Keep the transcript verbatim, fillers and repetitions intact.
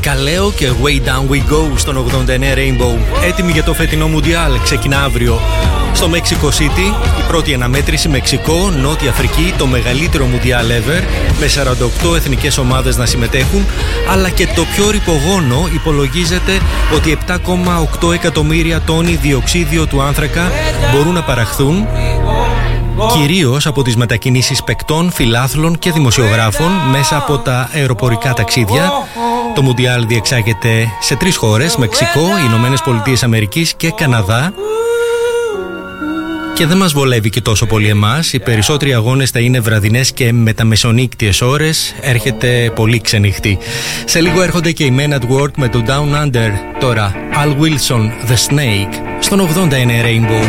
Καλέο και Way Down We Go στον ογδόντα εννέα Rainbow. Έτοιμοι για το φετινό Μουντιάλ. Ξεκινά αύριο στο Mexico City. Η πρώτη αναμέτρηση Μεξικό, Νότια Αφρική. Το μεγαλύτερο Μουντιάλ ever. Με σαράντα οκτώ εθνικές ομάδες να συμμετέχουν. Αλλά και το πιο ρυπογόνο, υπολογίζεται ότι επτά κόμμα οκτώ εκατομμύρια τόνοι διοξίδιο του άνθρακα μπορούν να παραχθούν, κυρίως από τις μετακινήσεις παικτών, φιλάθλων και δημοσιογράφων μέσα από τα αεροπορικά ταξίδια. Το Μουντιάλ διεξάγεται σε τρεις χώρες: Μεξικό, Ηνωμένες Πολιτείες Αμερικής και Καναδά. Και δεν μας βολεύει και τόσο πολύ εμάς. Οι περισσότεροι αγώνες θα είναι βραδινές και με τα μεσονύκτιες ώρες έρχεται πολύ ξενυχτή. Σε λίγο έρχονται και οι Men at Work με το Down Under. Τώρα Al Wilson, The Snake, στον ογδόντα εννέα Rainbow.